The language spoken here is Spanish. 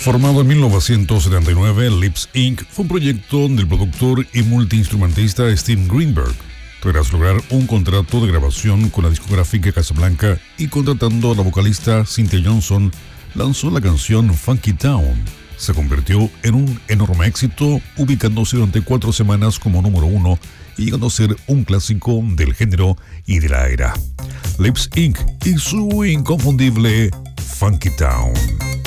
Formado en 1979, Lips Inc. fue un proyecto del productor y multiinstrumentista Steve Greenberg. Tras lograr un contrato de grabación con la discográfica Casablanca y contratando a la vocalista Cynthia Johnson, lanzó la canción Funky Town. Se convirtió en un enorme éxito, ubicándose durante 4 semanas como número 1 y llegando a ser un clásico del género y de la era. Lips Inc. y su inconfundible Funky Town.